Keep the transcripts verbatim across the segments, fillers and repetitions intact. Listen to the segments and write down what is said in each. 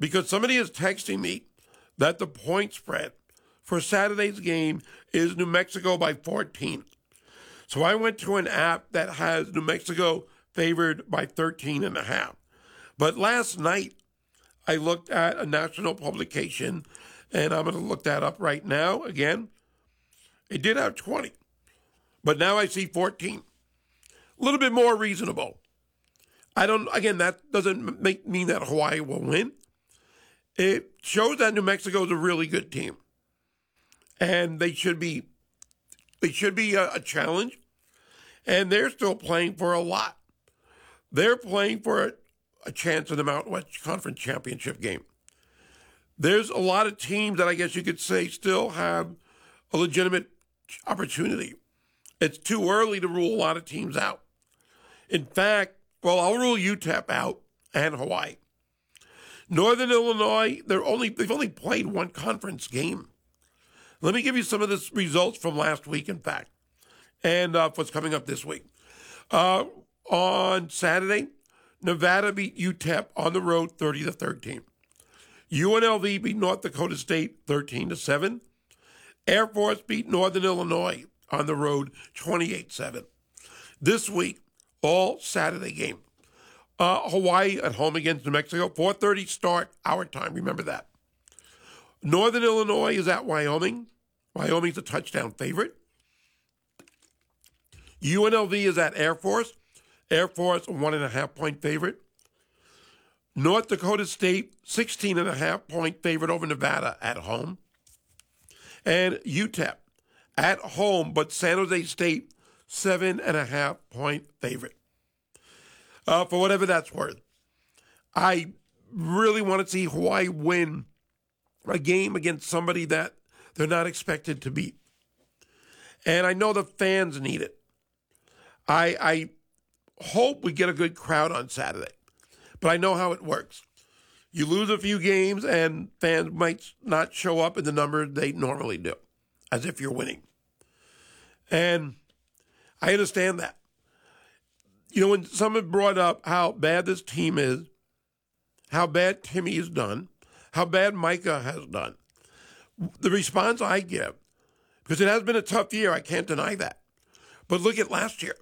because somebody is texting me that the point spread for Saturday's game is New Mexico by fourteen. So I went to an app that has New Mexico favored by thirteen and a half. But last night, I looked at a national publication, and I'm going to look that up right now again. It did have twenty, but now I see fourteen. A little bit more reasonable. I don't, again, that doesn't make mean that Hawaii will win. It shows that New Mexico is a really good team. And they should be, they should be a, a challenge. And they're still playing for a lot. They're playing for a, a chance in the Mountain West Conference Championship game. There's a lot of teams that I guess you could say still have a legitimate opportunity. It's too early to rule a lot of teams out. In fact, well, I'll rule U T E P out and Hawaii. Northern Illinois, they're only they've only played one conference game. Let me give you some of the results from last week, in fact, and uh, what's coming up this week. Uh, on Saturday, Nevada beat U T E P on the road thirty to thirteen. U N L V beat North Dakota State thirteen to seven. Air Force beat Northern Illinois on the road twenty-eight seven. This week, all Saturday game. Uh, Hawaii at home against New Mexico, four thirty start, our time, remember that. Northern Illinois is at Wyoming. Wyoming's a touchdown favorite. U N L V is at Air Force. Air Force, a one and a half point favorite. North Dakota State, sixteen and a half point favorite over Nevada at home. And U T E P at home, but San Jose State, seven and a half point favorite. Uh, for whatever that's worth. I really want to see Hawaii win a game against somebody that they're not expected to beat. And I know the fans need it. I, I hope we get a good crowd on Saturday, but I know how it works. You lose a few games and fans might not show up in the numbers they normally do, as if you're winning. And I understand that. You know, when someone brought up how bad this team is, how bad Timmy has done, how bad Micah has done, the response I give, because it has been a tough year, I can't deny that. But look at last year.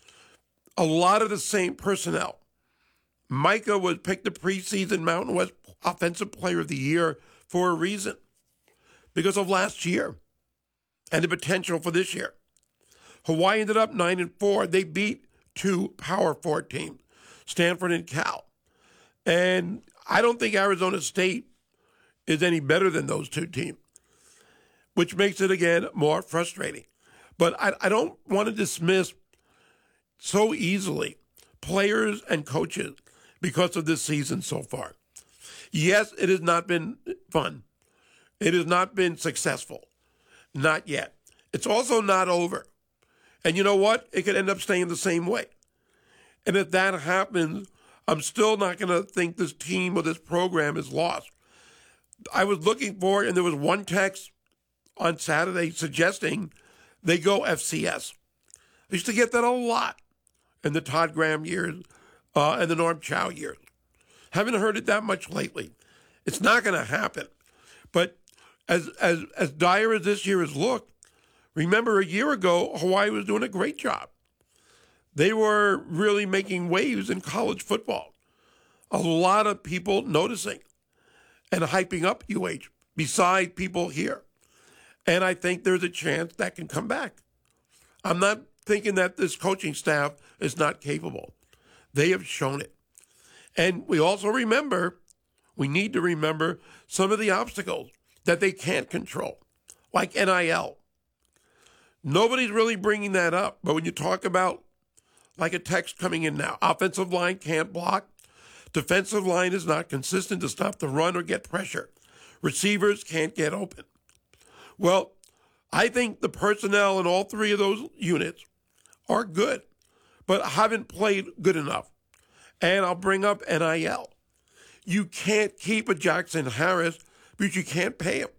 A lot of the same personnel. Micah was picked the preseason Mountain West Offensive Player of the Year for a reason, because of last year and the potential for this year. Hawaii ended up nine and four. They beat two Power Four teams, Stanford and Cal. And I don't think Arizona State is any better than those two teams, which makes it, again, more frustrating. But I, I don't want to dismiss so easily players and coaches because of this season so far. Yes, it has not been fun. It has not been successful. Not yet. It's also not over. And you know what? It could end up staying the same way. And if that happens, I'm still not going to think this team or this program is lost. I was looking for it, and there was one text on Saturday suggesting they go F C S. I used to get that a lot in the Todd Graham years uh, and the Norm Chow years. Haven't heard it that much lately. It's not going to happen. But as as as dire as this year has looked, remember, a year ago, Hawaii was doing a great job. They were really making waves in college football. A lot of people noticing and hyping up U H beside people here. And I think there's a chance that can come back. I'm not thinking that this coaching staff is not capable. They have shown it. And we also remember, we need to remember some of the obstacles that they can't control, like N I L. Nobody's really bringing that up. But when you talk about, like a text coming in now, offensive line can't block. Defensive line is not consistent to stop the run or get pressure. Receivers can't get open. Well, I think the personnel in all three of those units are good, but haven't played good enough. And I'll bring up N I L. You can't keep a Jackson Harris because you can't pay him.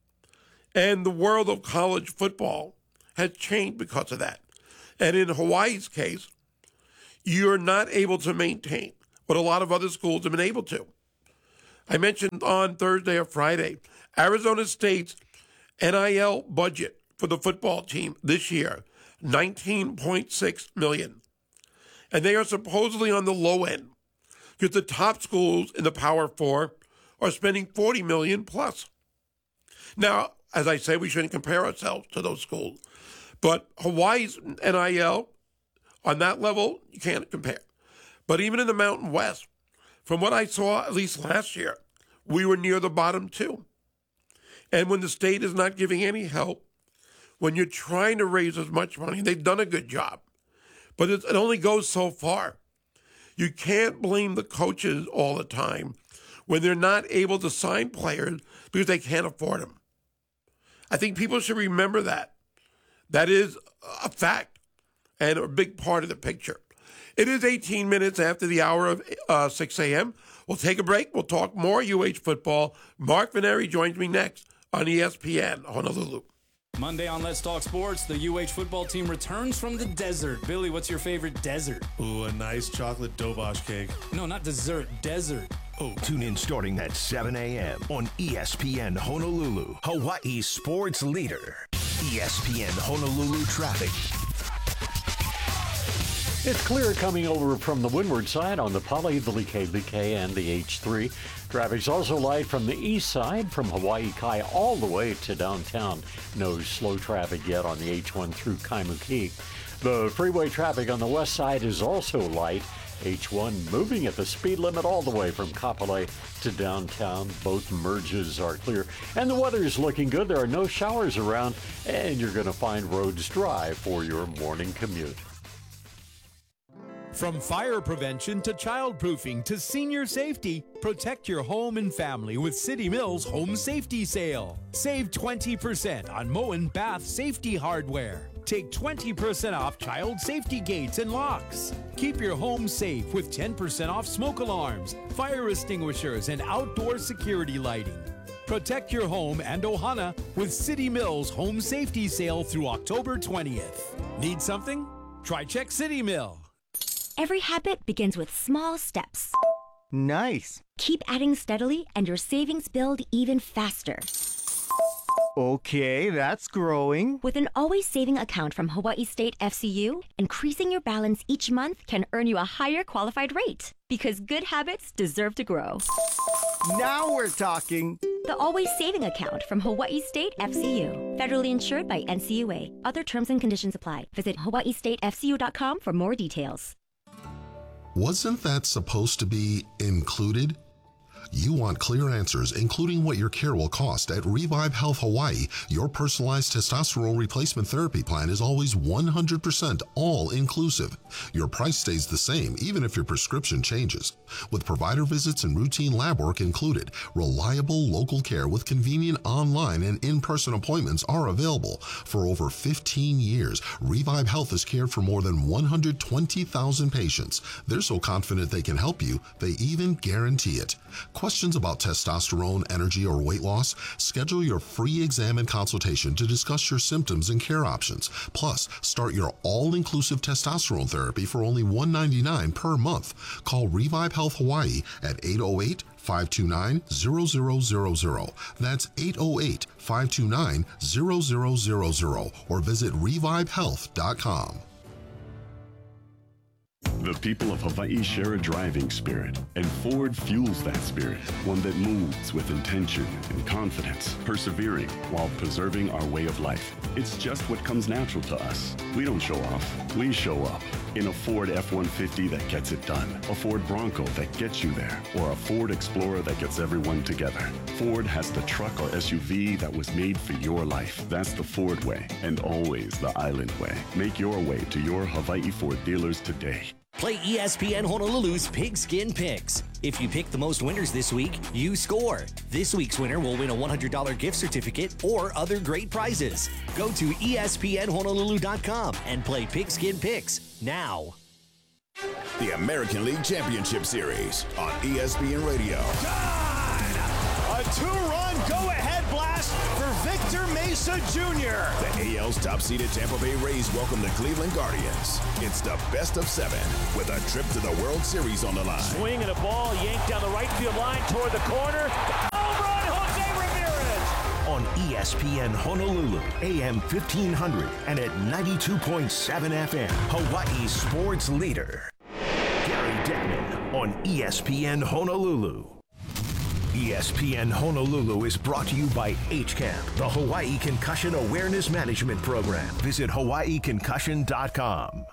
And the world of college football has changed because of that. And in Hawaii's case, you're not able to maintain what a lot of other schools have been able to. I mentioned on Thursday or Friday, Arizona State's N I L budget for the football team this year, nineteen point six million dollars. And they are supposedly on the low end because the top schools in the Power Four are spending forty million dollars plus. Now, as I say, we shouldn't compare ourselves to those schools. But Hawaii's N I L, on that level, you can't compare. But even in the Mountain West, from what I saw, at least last year, we were near the bottom too. And when the state is not giving any help, when you're trying to raise as much money, they've done a good job. But it only goes so far. You can't blame the coaches all the time when they're not able to sign players because they can't afford them. I think people should remember that. That is a fact and a big part of the picture. It is eighteen minutes after the hour of uh, six a.m. We'll take a break. We'll talk more U H football. Mark Veneri joins me next on E S P N Honolulu. Monday on Let's Talk Sports, the U H football team returns from the desert. Billy, what's your favorite desert? Ooh, a nice chocolate dobosh cake. No, not dessert, desert. Oh. Tune in starting at seven a.m. on E S P N Honolulu, Hawaii's sports leader. E S P N Honolulu traffic. It's clear coming over from the windward side on the Poly, the Likay, and the H three. Traffic's also light from the east side from Hawaii Kai all the way to downtown. No slow traffic yet on the H one through Kaimuki. The freeway traffic on the west side is also light. H one moving at the speed limit all the way from Kapolei to downtown. Both merges are clear. And the weather is looking good. There are no showers around, and you're going to find roads dry for your morning commute. From fire prevention to childproofing to senior safety, protect your home and family with City Mills Home Safety Sale. Save twenty percent on Moen Bath Safety Hardware. Take twenty percent off child safety gates and locks. Keep your home safe with ten percent off smoke alarms, fire extinguishers, and outdoor security lighting. Protect your home and Ohana with City Mills Home Safety Sale through October twentieth. Need something? Try Check City Mill. Every habit begins with small steps. Nice. Keep adding steadily and your savings build even faster. Okay, that's growing. With an always saving account from Hawaii State F C U, increasing your balance each month can earn you a higher qualified rate because good habits deserve to grow. Now we're talking. The Always Saving Account from Hawaii State F C U. Federally insured by N C U A. Other terms and conditions apply. Visit hawaii state f c u dot com for more details. Wasn't that supposed to be included? You want clear answers, including what your care will cost. At Revive Health Hawaii, your personalized testosterone replacement therapy plan is always one hundred percent all-inclusive. Your price stays the same, even if your prescription changes. With provider visits and routine lab work included, reliable local care with convenient online and in-person appointments are available. For over fifteen years, Revive Health has cared for more than one hundred twenty thousand patients. They're so confident they can help you, they even guarantee it. Questions about testosterone, energy, or weight loss? Schedule your free exam and consultation to discuss your symptoms and care options. Plus, start your all-inclusive testosterone therapy for only one hundred ninety-nine dollars per month. Call Revive Health Hawaii at eight oh eight, five two nine, zero zero zero zero. That's eight oh eight, five two nine, zero zero zero zero or visit revive health dot com. The people of Hawaii share a driving spirit, and Ford fuels that spirit, one that moves with intention and confidence, persevering while preserving our way of life. It's just what comes natural to us. We don't show off, we show up. In a Ford F one fifty that gets it done, a Ford Bronco that gets you there, or a Ford Explorer that gets everyone together. Ford has the truck or S U V that was made for your life. That's the Ford way, and always the island way. Make your way to your Hawaii Ford dealers today. Play E S P N Honolulu's Pigskin Picks. If you pick the most winners this week, you score. This week's winner will win a one hundred dollars gift certificate or other great prizes. Go to E S P N Honolulu dot com and play Pigskin Picks now. The American League Championship Series on E S P N Radio. A two-run go-ahead blast for Victor Mesa Junior The A L's top-seeded Tampa Bay Rays welcome the Cleveland Guardians. It's the best of seven with a trip to the World Series on the line. Swing and a ball yanked down the right field line toward the corner. Home run, Jose Ramirez! On E S P N Honolulu, A M fifteen hundred and at ninety-two point seven F M, Hawaii's sports leader. Gary Deckman on E S P N Honolulu. E S P N Honolulu is brought to you by H CAMP, the Hawaii Concussion Awareness Management Program. Visit hawaii concussion dot com.